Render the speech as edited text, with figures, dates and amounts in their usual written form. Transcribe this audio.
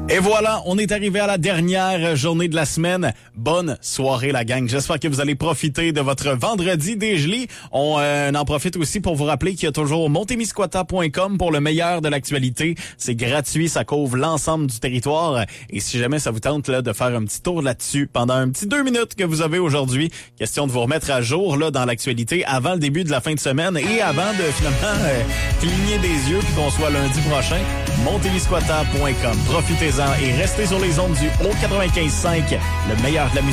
Et voilà, on est arrivé à la dernière journée de la semaine. Bonne soirée, la gang. J'espère que vous allez profiter de votre vendredi dégelé. On en profite aussi pour vous rappeler qu'il y a toujours montemisquata.com pour le meilleur de l'actualité. C'est gratuit, ça couvre l'ensemble du territoire. Et si jamais ça vous tente là, de faire un petit tour là-dessus pendant un petit 2 minutes que vous avez aujourd'hui, question de vous remettre à jour là dans l'actualité avant le début de la fin de semaine et avant de finalement cligner des yeux puis qu'on soit lundi prochain, montemisquata.com. Profitez-en et restez sur les ondes du Haut 95.5, le meilleur de la musique.